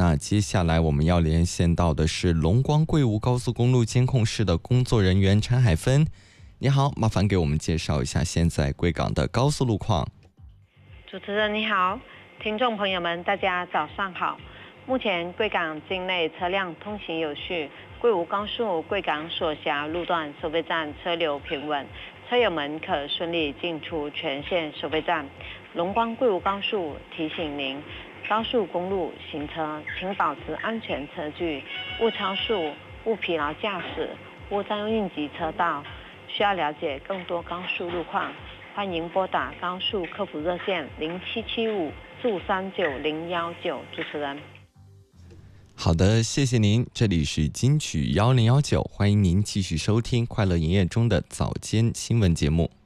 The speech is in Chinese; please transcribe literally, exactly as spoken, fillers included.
那接下来我们要连线到的是龙光贵吴高速公路监控室的工作人员陈海芬。你好，麻烦给我们介绍一下现在贵港的高速路况。 主持人你好，听众朋友们大家早上好。目前贵港境内车辆通行有序，贵吴高速贵港所辖路段收费站车流平稳，车友们可顺利进出全线收费站。龙光贵吴高速提醒您，高速公路行车请保持安全车距，勿超速、勿疲劳驾驶、勿占用应急车道。需要了解更多高速路况，欢迎拨打高速客服热线零七七五四五三九零幺九。主持人， 好的，谢谢您。这里是金曲幺零幺九，欢迎您继续收听快乐营业中的早间新闻节目。